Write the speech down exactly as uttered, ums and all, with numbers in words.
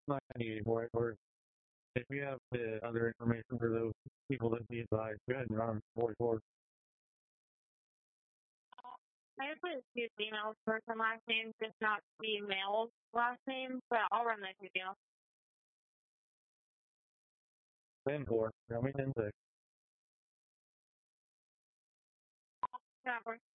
not need for it. Or if you have the other information for those people that be advised, go ahead and run forty-four. I just put two females first and last name, just not the male's last name, but I'll run that two females. ten four. Tell me ten six. Yeah, of course.